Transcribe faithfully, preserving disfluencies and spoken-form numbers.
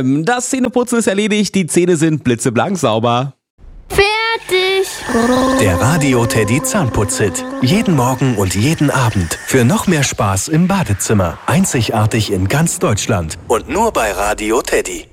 Time. Das Zähneputzen ist erledigt, die Zähne sind blitzeblank sauber. Fertig. Der Radio Teddy Zahnputz-Hit. Jeden Morgen und jeden Abend. Für noch mehr Spaß im Badezimmer. Einzigartig in ganz Deutschland. Und nur bei Radio Teddy.